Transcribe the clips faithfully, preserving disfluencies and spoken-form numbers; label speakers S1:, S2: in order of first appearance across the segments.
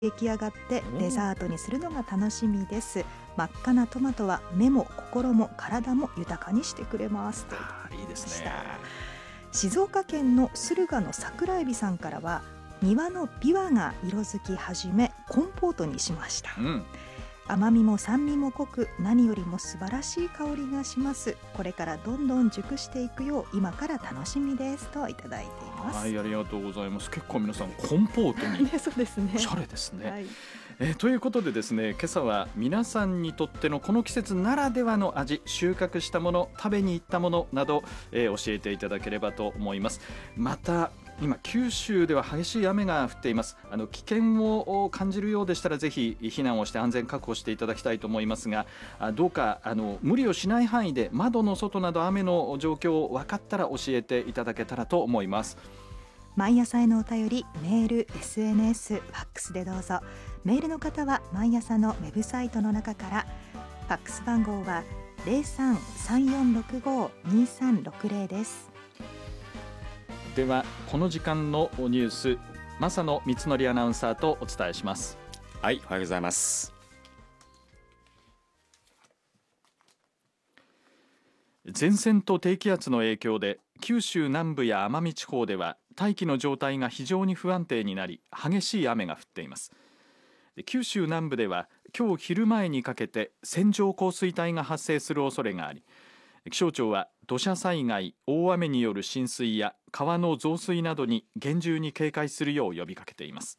S1: 出来上がってデザートにするのが楽しみです。真っ赤なトマトは目も心も体も豊かにしてくれますと。
S2: あいいですね。
S1: 静岡県の駿河の桜エビさんからは、庭のビワが色づき始めコンポートにしました、うん、甘みも酸味も濃く、何よりも素晴らしい香りがします。これからどんどん熟していくよう今から楽しみですといただいています。
S2: はい、ありがとうございます。結構皆さんコンポートに、
S1: ね、そうですね、
S2: おしゃれですね、
S1: はい。
S2: えー、ということでですね、今朝は皆さんにとってのこの季節ならではの味、収穫したもの、食べに行ったものなど、えー、教えていただければと思います。また今九州では激しい雨が降っています。あの危険を感じるようでしたらぜひ避難をして安全確保していただきたいと思いますが、どうかあの無理をしない範囲で窓の外など雨の状況分かったら教えていただけたらと思います。
S1: 毎朝へのお便り、メール、エスエヌエス、ファックスでどうぞ。メールの方は毎朝のウェブサイトの中から、ファックス番号は ゼロさん さんよんろくご にさんろくゼロ です。
S2: ではこの時間のニュース、正野光則アナウンサーとお伝えします。
S3: はい、おはようございます。
S2: 前線と低気圧の影響で九州南部や奄美地方では大気の状態が非常に不安定になり、激しい雨が降っています。九州南部では今日昼前にかけて線状降水帯が発生する恐れがあり、気象庁は土砂災害、大雨による浸水や川の増水などに厳重に警戒するよう呼びかけています。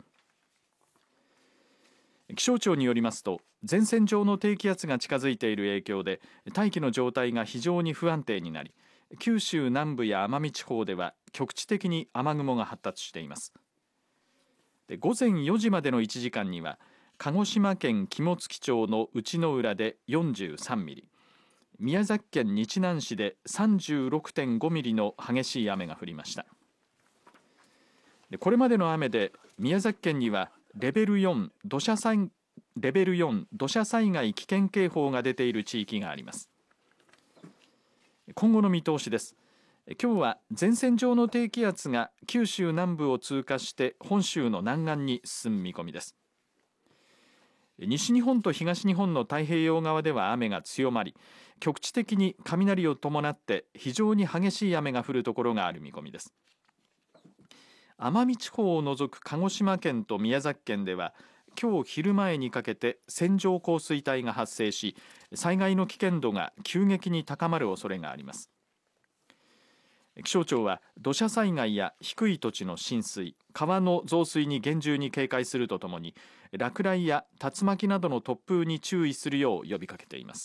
S2: 気象庁によりますと、前線上の低気圧が近づいている影響で大気の状態が非常に不安定になり、九州南部や奄美地方では局地的に雨雲が発達しています。で午前よじまでのいちじかんには鹿児島県肝付町の内之浦でよんじゅうさんミリ、宮崎県日南市で さんじゅうろくてんごミリの激しい雨が降りました。でこれまでの雨で宮崎県にはレベルよん土砂災レベルよん土砂災害危険警報が出ている地域があります。今後の見通しです。今日は前線上の低気圧が九州南部を通過して本州の南岸に進む見込みです。西日本と東日本の太平洋側では雨が強まり、局地的に雷を伴って非常に激しい雨が降るところがある見込みです。奄美地方を除く鹿児島県と宮崎県では今日昼前にかけて線状降水帯が発生し、災害の危険度が急激に高まる恐れがあります。気象庁は土砂災害や低い土地の浸水、川の増水に厳重に警戒するとともに、落雷や竜巻などの突風に注意するよう呼びかけています。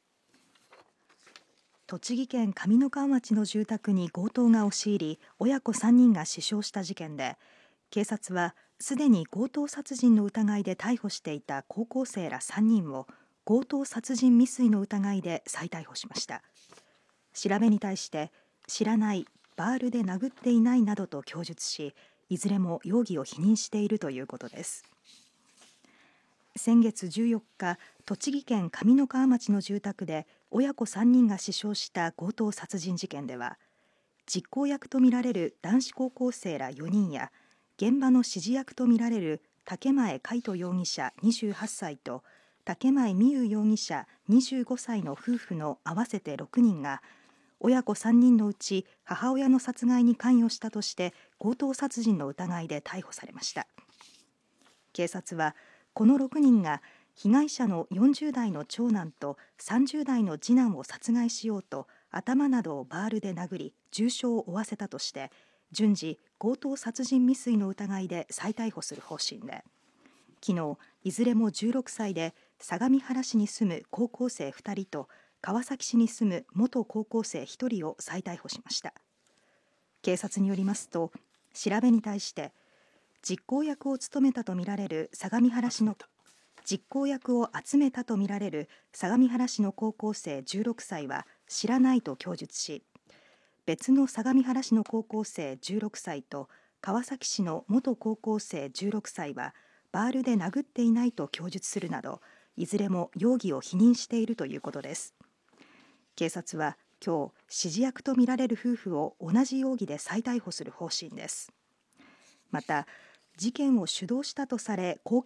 S1: 栃木県上三川町の住宅に強盗が押し入り、親子さんにんが死傷した事件で、警察はすでに強盗殺人の疑いで逮捕していた高校生らさんにんを強盗殺人未遂の疑いで再逮捕しました。調べに対して知らない、バールで殴っていないなどと供述し、いずれも容疑を否認しているということです。先月じゅうよっか、栃木県上三川町の住宅で親子さんにんが死傷した強盗殺人事件では、実行役とみられる男子高校生らよにんや現場の指示役とみられる竹前海斗容疑者にじゅうはっさいと竹前美優容疑者にじゅうごさいの夫婦の合わせてろくにんが、親子さんにんのうち母親の殺害に関与したとして強盗殺人の疑いで逮捕されました。警察はこのろくにんが被害者のよんじゅうだいの長男とさんじゅうだいの次男を殺害しようと頭などをバールで殴り重傷を負わせたとして、順次強盗殺人未遂の疑いで再逮捕する方針で、昨日いずれもじゅうろくさいで相模原市に住む高校生ふたりと川崎市に住む元高校生ひとりを再逮捕しました。警察によりますと、調べに対して実行役を務めたとみられる相模原市の実行役を集めたとみられる相模原市の高校生じゅうろくさいは知らないと供述し、別の相模原市の高校生じゅうろくさいと川崎市の元高校生じゅうろくさいはバールで殴っていないと供述するなど、いずれも容疑を否認しているということです。警察は今日指示役とみられる夫婦を同じ容疑で再逮捕する方針です。また事件を主導したとされ公